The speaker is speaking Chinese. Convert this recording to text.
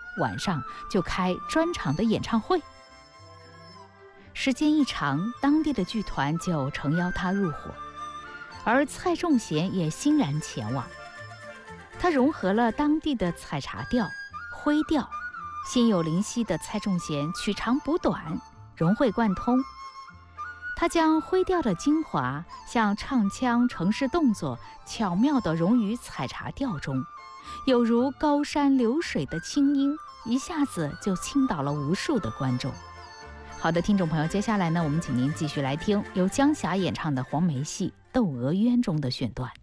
晚上就开专场的演唱会。时间一长，当地的剧团就诚邀他入伙，而蔡仲贤也欣然前往。他融合了当地的采茶调、徽调，心有灵犀的蔡仲贤取长补短，融会贯通。他将徽调的精华，像唱腔、城市动作，巧妙地融于采茶调中，有如高山流水的清音，一下子就倾倒了无数的观众。好的，听众朋友，接下来呢，我们请您继续来听由江霞演唱的黄梅戏《窦娥冤》中的选段。